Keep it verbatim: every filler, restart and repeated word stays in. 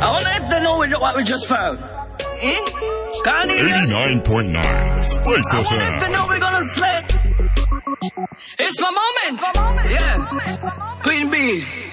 I wonder if they know what we just found. Eh? eighty-nine point nine Spice I F wonder if they M. know we're gonna slay. It's my moment. Yeah. Queen Bee.